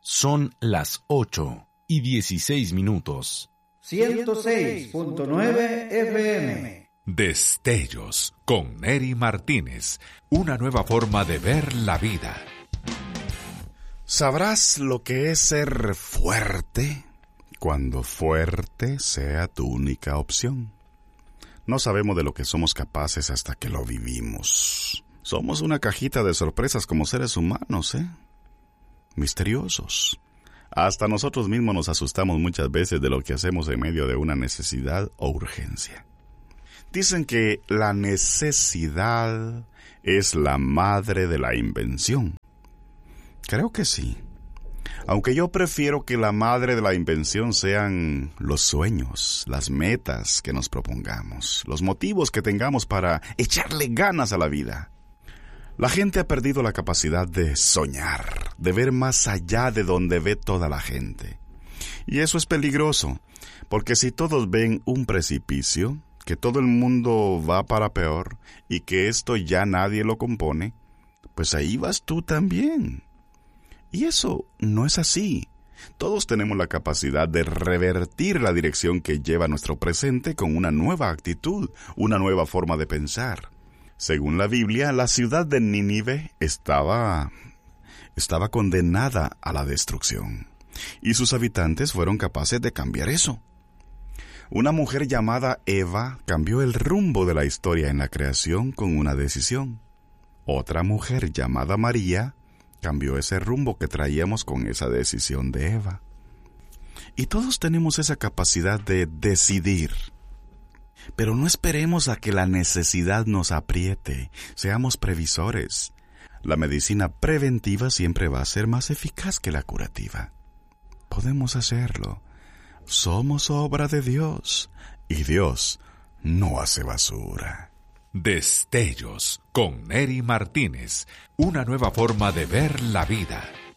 Son las 8:16. 106.9 FM. Destellos con Neri Martínez. Una nueva forma de ver la vida. ¿Sabrás lo que es ser fuerte cuando fuerte sea tu única opción? No sabemos de lo que somos capaces hasta que lo vivimos. Somos una cajita de sorpresas como seres humanos, misteriosos. Hasta nosotros mismos nos asustamos muchas veces de lo que hacemos en medio de una necesidad o urgencia. Dicen que la necesidad es la madre de la invención. Creo que sí. Aunque yo prefiero que la madre de la invención sean los sueños, las metas que nos propongamos, los motivos que tengamos para echarle ganas a la vida. La gente ha perdido la capacidad de soñar, de ver más allá de donde ve toda la gente. Y eso es peligroso, porque si todos ven un precipicio, que todo el mundo va para peor y que esto ya nadie lo compone, pues ahí vas tú también. Y eso no es así. Todos tenemos la capacidad de revertir la dirección que lleva nuestro presente con una nueva actitud, una nueva forma de pensar. Según la Biblia, la ciudad de Nínive estaba condenada a la destrucción, y sus habitantes fueron capaces de cambiar eso. Una mujer llamada Eva cambió el rumbo de la historia en la creación con una decisión. Otra mujer llamada María cambió ese rumbo que traíamos con esa decisión de Eva. Y todos tenemos esa capacidad de decidir. Pero no esperemos a que la necesidad nos apriete. Seamos previsores. La medicina preventiva siempre va a ser más eficaz que la curativa. Podemos hacerlo. Somos obra de Dios, y Dios no hace basura. Destellos con Neri Martínez. Una nueva forma de ver la vida.